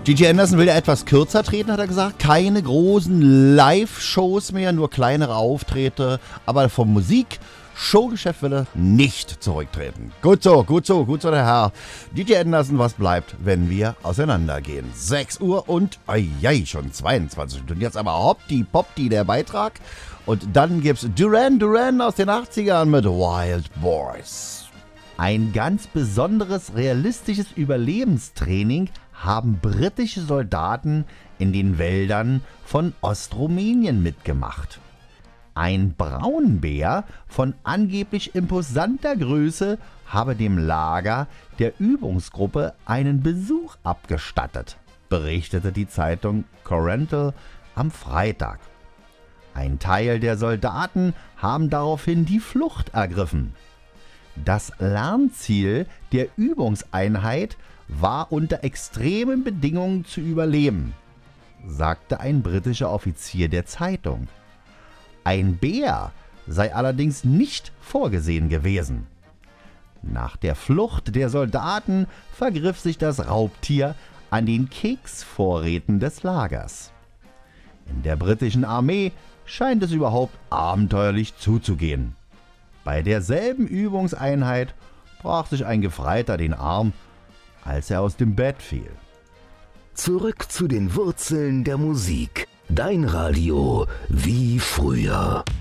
Gigi Anderson will ja etwas kürzer treten, hat er gesagt. Keine großen Live-Shows mehr, nur kleinere Auftritte. Aber vom Showgeschäft will er nicht zurücktreten. Gut so, der Herr. Gigi Anderson, was bleibt, wenn wir auseinandergehen? 6 Uhr und, schon 22 Stunden. Jetzt aber hoppdi-poppdi der Beitrag. Und dann gibt's Duran Duran aus den 80ern mit Wild Boys. Ein ganz besonderes, realistisches Überlebenstraining haben britische Soldaten in den Wäldern von Ostrumänien mitgemacht. Ein Braunbär von angeblich imposanter Größe habe dem Lager der Übungsgruppe einen Besuch abgestattet, berichtete die Zeitung Corental am Freitag. Ein Teil der Soldaten haben daraufhin die Flucht ergriffen. Das Lernziel der Übungseinheit war unter extremen Bedingungen zu überleben, sagte ein britischer Offizier der Zeitung. Ein Bär sei allerdings nicht vorgesehen gewesen. Nach der Flucht der Soldaten vergriff sich das Raubtier an den Keksvorräten des Lagers. In der britischen Armee scheint es überhaupt abenteuerlich zuzugehen. Bei derselben Übungseinheit brach sich ein Gefreiter den Arm, als er aus dem Bett fiel. Zurück zu den Wurzeln der Musik. Dein Radio wie früher.